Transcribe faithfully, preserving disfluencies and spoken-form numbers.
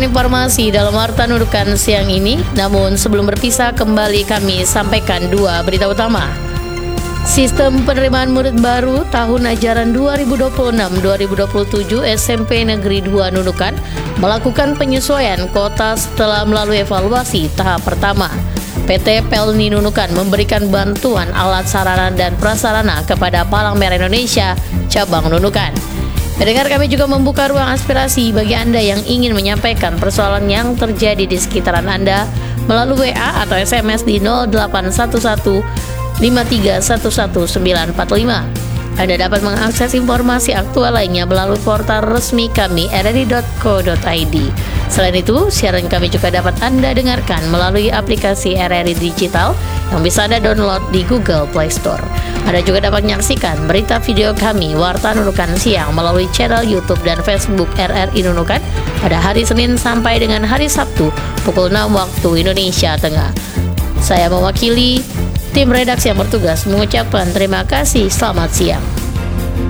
memberikan informasi dalam Warta Nunukan siang ini. Namun sebelum berpisah kembali kami sampaikan dua berita utama. Sistem penerimaan murid baru tahun ajaran dua ribu dua puluh enam dua ribu dua puluh tujuh S M P Negeri dua Nunukan melakukan penyesuaian kuota setelah melalui evaluasi tahap pertama. P T Pelni Nunukan memberikan bantuan alat sarana dan prasarana kepada Palang Merah Indonesia cabang Nunukan. Pendengar, kami juga membuka ruang aspirasi bagi Anda yang ingin menyampaikan persoalan yang terjadi di sekitaran Anda melalui W A atau S M S di nol delapan satu satu lima tiga satu satu sembilan empat lima. Anda dapat mengakses informasi aktual lainnya melalui portal resmi kami r r i dot co dot i d. Selain itu, siaran kami juga dapat Anda dengarkan melalui aplikasi R R I Digital yang bisa Anda download di Google Play Store. Anda juga dapat menyaksikan berita video kami Warta Nunukan siang melalui channel YouTube dan Facebook R R I Nunukan pada hari Senin sampai dengan hari Sabtu pukul enam waktu Indonesia Tengah. Saya mewakili tim redaksi yang bertugas mengucapkan terima kasih. Selamat siang.